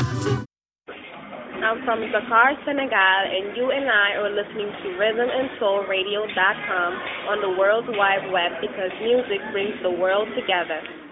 I'm from Dakar, Senegal, and you and I are listening to RhythmandSoulRadio.com on the World Wide Web because music brings the world together.